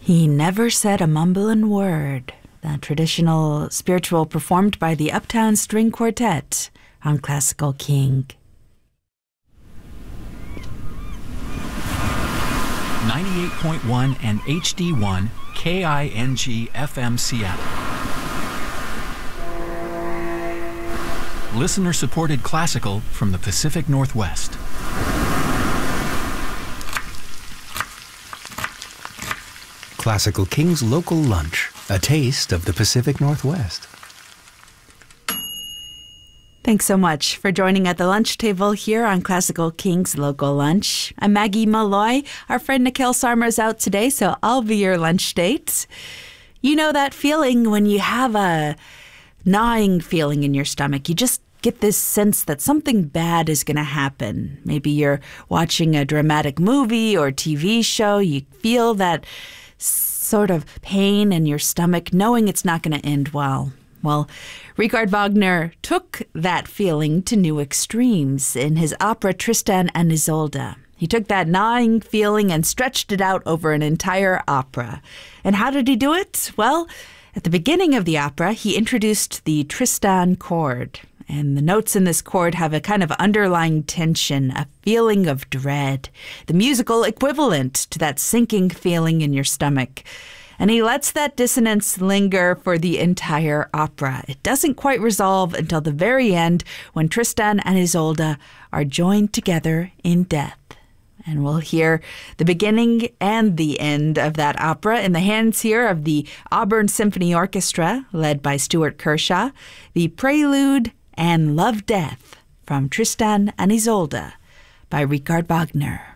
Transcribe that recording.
He never said a mumbling word. The traditional spiritual performed by the Uptown String Quartet on Classical King. 98.1 and HD1 KING FM Seattle. Listener-supported classical from the Pacific Northwest. Classical King's Local Lunch, a taste of the Pacific Northwest. Thanks so much for joining at the lunch table here on Classical King's Local Lunch. I'm Maggie Malloy. Our friend Nikhil Sarma is out today, so I'll be your lunch date. You know that feeling when you have a gnawing feeling in your stomach. You just get this sense that something bad is going to happen. Maybe you're watching a dramatic movie or TV show. You feel that sort of pain in your stomach, knowing it's not going to end well. Well, Richard Wagner took that feeling to new extremes in his opera Tristan and Isolde. He took that gnawing feeling and stretched it out over an entire opera. And how did he do it? Well, at the beginning of the opera, he introduced the Tristan chord. And the notes in this chord have a kind of underlying tension, a feeling of dread, the musical equivalent to that sinking feeling in your stomach. And he lets that dissonance linger for the entire opera. It doesn't quite resolve until the very end when Tristan and Isolde are joined together in death. And we'll hear the beginning and the end of that opera in the hands here of the Auburn Symphony Orchestra, led by Stuart Kershaw, the Prelude and Love Death from Tristan and Isolde by Richard Wagner.